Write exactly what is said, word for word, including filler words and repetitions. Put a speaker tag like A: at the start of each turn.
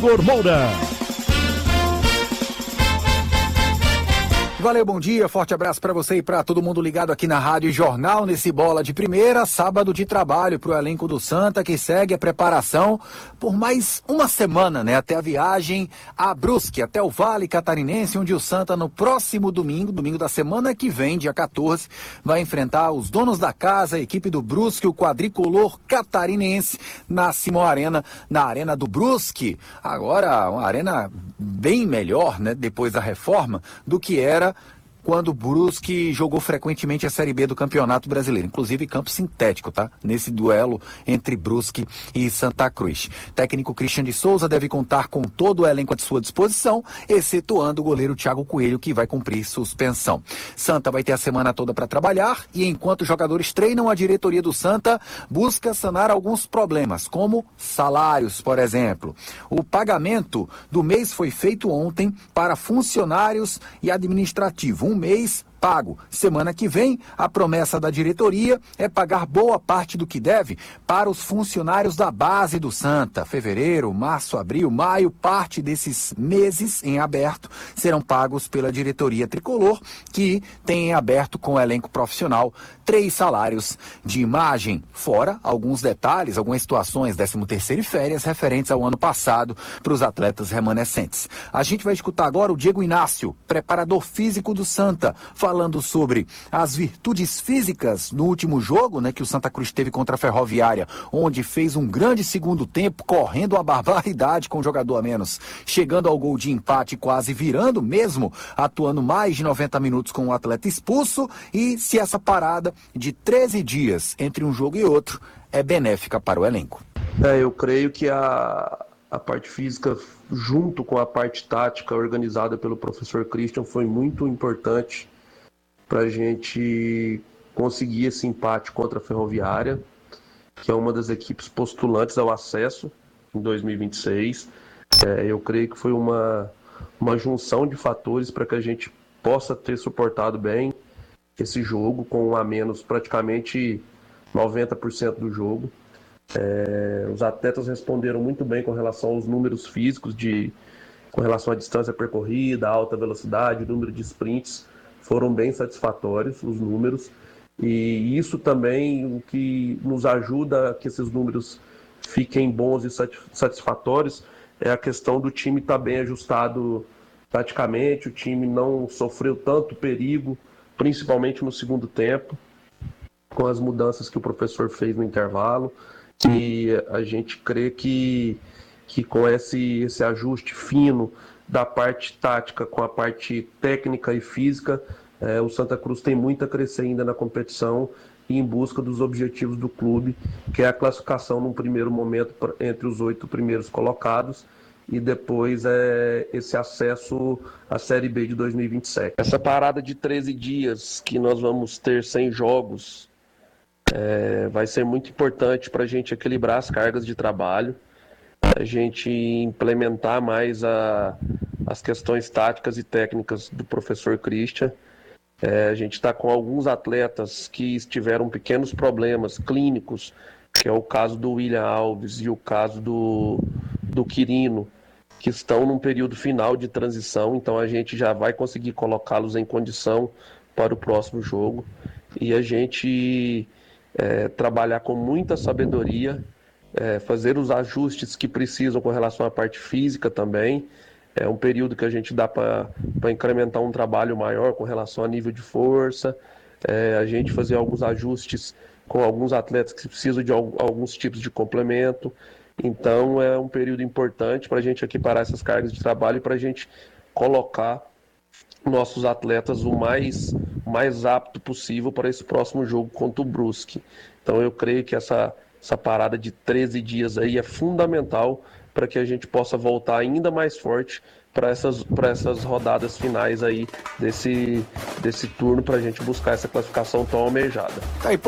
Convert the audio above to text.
A: Igor Moura.
B: Valeu, bom dia, forte abraço para você e para todo mundo ligado aqui na Rádio Jornal, nesse Bola de Primeira, sábado de trabalho para o elenco do Santa, que segue a preparação por mais uma semana, né, até a viagem a Brusque, até o Vale Catarinense, onde o Santa no próximo domingo, domingo da semana que vem, dia quatorze, vai enfrentar os donos da casa, a equipe do Brusque, o quadricolor catarinense, na Simão Arena, na Arena do Brusque. Agora, uma arena bem melhor, né, depois da reforma, do que era quando o Brusque jogou frequentemente a Série B do Campeonato Brasileiro, inclusive campo sintético, tá? Nesse duelo entre Brusque e Santa Cruz. Técnico Christian de Souza deve contar com todo o elenco à sua disposição, excetuando o goleiro Thiago Coelho, que vai cumprir suspensão. Santa vai ter a semana toda para trabalhar e enquanto os jogadores treinam, a diretoria do Santa busca sanar alguns problemas, como salários, por exemplo. O pagamento do mês foi feito ontem para funcionários e administrativo. Um mês pago. Semana que vem, a promessa da diretoria é pagar boa parte do que deve para os funcionários da base do Santa. Fevereiro, março, abril, maio, parte desses meses em aberto serão pagos pela diretoria tricolor, que tem em aberto com o elenco profissional três salários de imagem, fora alguns detalhes, algumas situações, décimo terceiro e férias, referentes ao ano passado para os atletas remanescentes. A gente vai escutar agora o Diego Inácio, preparador físico do Santa, falando sobre as virtudes físicas no último jogo, né, que o Santa Cruz teve contra a Ferroviária, onde fez um grande segundo tempo, correndo uma barbaridade com o jogador a menos, chegando ao gol de empate, quase virando mesmo, atuando mais de noventa minutos com o atleta expulso, e se essa parada de treze dias entre um jogo e outro é benéfica para o elenco.
C: É, eu creio que a, a parte física, junto com a parte tática organizada pelo professor Christian, foi muito importante para a gente conseguir esse empate contra a Ferroviária, que é uma das equipes postulantes ao acesso em dois mil e vinte e seis. É, eu creio que foi uma, uma junção de fatores para que a gente possa ter suportado bem esse jogo, com um a menos praticamente noventa por cento do jogo. É, os atletas responderam muito bem com relação aos números físicos, de, com relação à distância percorrida, alta velocidade, número de sprints. Foram bem satisfatórios os números, e isso também o que nos ajuda a que esses números fiquem bons e satisfatórios é a questão do time estar bem ajustado taticamente. O time não sofreu tanto perigo, principalmente no segundo tempo, com as mudanças que o professor fez no intervalo, e a gente crê que, que com esse, esse ajuste fino da parte tática com a parte técnica e física, é, o Santa Cruz tem muito a crescer ainda na competição e em busca dos objetivos do clube, que é a classificação num primeiro momento entre os oito primeiros colocados e depois é esse acesso à Série B de dois mil e vinte e sete. Essa parada de treze dias que nós vamos ter sem jogos é, vai ser muito importante para a gente equilibrar as cargas de trabalho, a gente implementar mais a, as questões táticas e técnicas do professor Christian. É, a gente está com alguns atletas que tiveram pequenos problemas clínicos, que é o caso do William Alves e o caso do, do Quirino, que estão num período final de transição, então a gente já vai conseguir colocá-los em condição para o próximo jogo. E a gente é, trabalhar com muita sabedoria, É, fazer os ajustes que precisam com relação à parte física também. É um período que a gente dá para incrementar um trabalho maior com relação a nível de força, é, a gente fazer alguns ajustes com alguns atletas que precisam de alguns tipos de complemento. Então é um período importante para a gente equiparar essas cargas de trabalho e para a gente colocar nossos atletas o mais, mais apto possível para esse próximo jogo contra o Brusque. Então eu creio que essa Essa parada de treze dias aí é fundamental para que a gente possa voltar ainda mais forte para essas, para essas rodadas finais aí desse, desse turno, para a gente buscar essa classificação tão almejada.